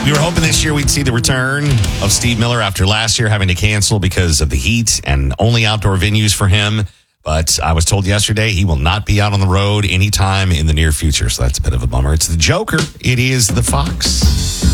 We were hoping this year we'd see the return of Steve Miller after last year having to cancel because of the heat and only outdoor venues for him. But I was told yesterday he will not be out on the road anytime in the near future. So that's a bit of a bummer. It's the Joker. It is the Fox.